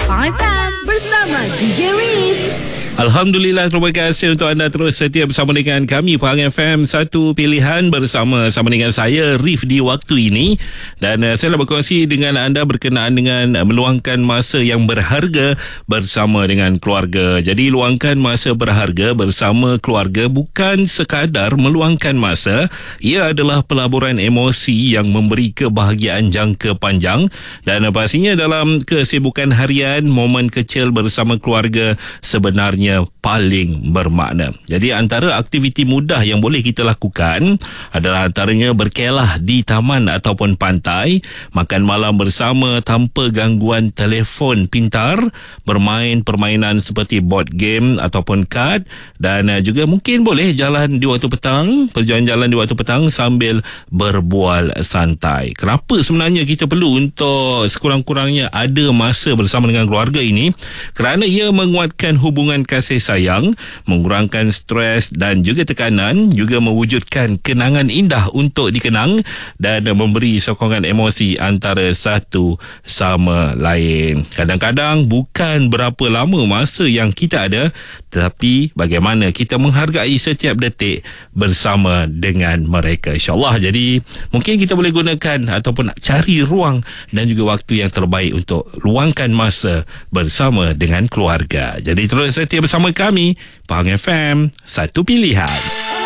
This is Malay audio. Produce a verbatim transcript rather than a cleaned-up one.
Pahang F M bersama D J Riff. Alhamdulillah, terima kasih untuk anda terus setia bersama dengan kami Pahang F M, satu pilihan bersama sama dengan saya Riff di waktu ini. Dan uh, saya nak berkongsi dengan anda berkenaan dengan uh, meluangkan masa yang berharga bersama dengan keluarga. Jadi luangkan masa berharga bersama keluarga bukan sekadar meluangkan masa, ia adalah pelaburan emosi yang memberi kebahagiaan jangka panjang. Dan uh, pastinya dalam kesibukan harian, momen kecil bersama keluarga sebenarnya paling bermakna. Jadi antara aktiviti mudah yang boleh kita lakukan adalah antaranya berkelah di taman ataupun pantai, makan malam bersama tanpa gangguan telefon pintar, bermain permainan seperti board game ataupun kad, dan juga mungkin boleh jalan di waktu petang, berjalan-jalan di waktu petang sambil berbual santai. Kenapa sebenarnya kita perlu untuk sekurang-kurangnya ada masa bersama dengan keluarga ini? Kerana ia menguatkan hubungan kasih sayang, mengurangkan stres dan juga tekanan, juga mewujudkan kenangan indah untuk dikenang dan memberi sokongan emosi antara satu sama lain. Kadang-kadang bukan berapa lama masa yang kita ada, tetapi bagaimana kita menghargai setiap detik bersama dengan mereka, insyaAllah. Jadi mungkin kita boleh gunakan ataupun cari ruang dan juga waktu yang terbaik untuk luangkan masa bersama dengan keluarga. Jadi terus setia bersama kami Pahang F M, satu pilihan.